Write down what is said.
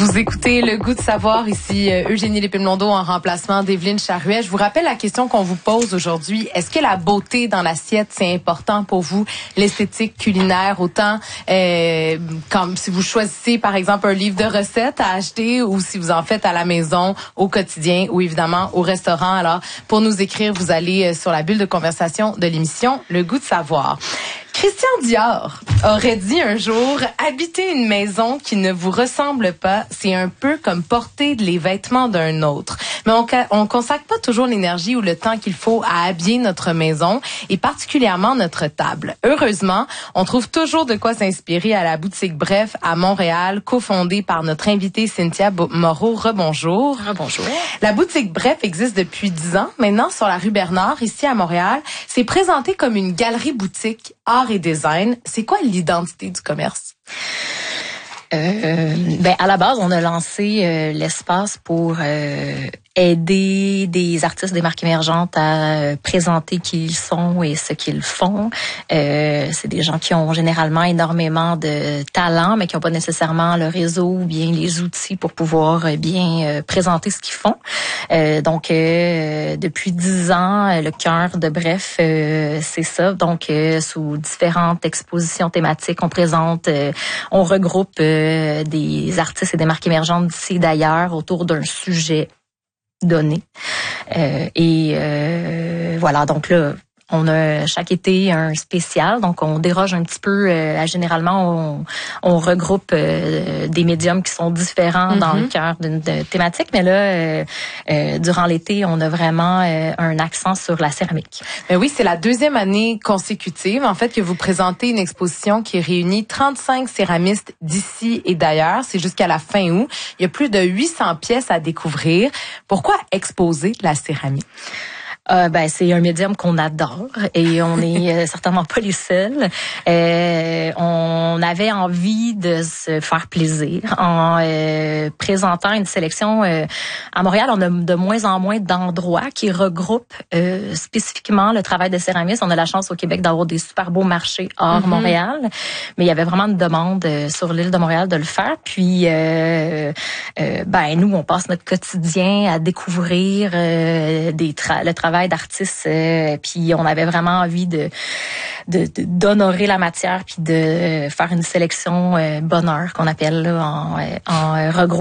Vous écoutez Le Goût de savoir, ici Eugénie Lépine-Blondeau en remplacement d'Evelyne Charuet. Je vous rappelle la question qu'on vous pose aujourd'hui. Est-ce que la beauté dans l'assiette, c'est important pour vous? L'esthétique culinaire, autant comme si vous choisissez par exemple un livre de recettes à acheter ou si vous en faites à la maison, au quotidien ou évidemment au restaurant. Alors, pour nous écrire, vous allez sur la bulle de conversation de l'émission Le Goût de savoir. Christian Dior aurait dit un jour, habiter une maison qui ne vous ressemble pas, c'est un peu comme porter les vêtements d'un autre. Mais on consacre pas toujours l'énergie ou le temps qu'il faut à habiller notre maison et particulièrement notre table. Heureusement, on trouve toujours de quoi s'inspirer à la boutique Bref à Montréal, cofondée par notre invitée Cynthia Moreau. Rebonjour. Bonjour. La boutique Bref existe depuis 10 ans maintenant sur la rue Bernard, ici à Montréal. C'est présenté comme une galerie boutique art et design. C'est quoi l'identité du commerce? À la base, on a lancé l'espace pour aider des artistes des marques émergentes à présenter qui ils sont et ce qu'ils font. C'est des gens qui ont généralement énormément de talent, mais qui n'ont pas nécessairement le réseau ou bien les outils pour pouvoir bien présenter ce qu'ils font. Donc, depuis 10 ans, le cœur de Bref, c'est ça. Donc, sous différentes expositions thématiques, on regroupe des artistes et des marques émergentes d'ici et d'ailleurs autour d'un sujet donné. Voilà, donc là, on a chaque été un spécial, donc on déroge un petit peu. Généralement, on regroupe des médiums qui sont différents dans le cœur d'une thématique, mais là, durant l'été, on a vraiment un accent sur la céramique. Mais oui, c'est la 2e année consécutive, en fait, que vous présentez une exposition qui réunit 35 céramistes d'ici et d'ailleurs. C'est jusqu'à la fin août. Il y a plus de 800 pièces à découvrir. Pourquoi exposer la céramique? C'est un médium qu'on adore et on n'est certainement pas les seuls. On avait envie de se faire plaisir en présentant une sélection. À Montréal, on a de moins en moins d'endroits qui regroupent spécifiquement le travail de céramistes. On a la chance au Québec d'avoir des super beaux marchés hors Montréal, mais il y avait vraiment une demande sur l'île de Montréal de le faire. Puis, nous, on passe notre quotidien à découvrir le travail d'artistes, puis on avait vraiment envie d'honorer la matière puis de faire une sélection bonheur qu'on appelle là, en regroupant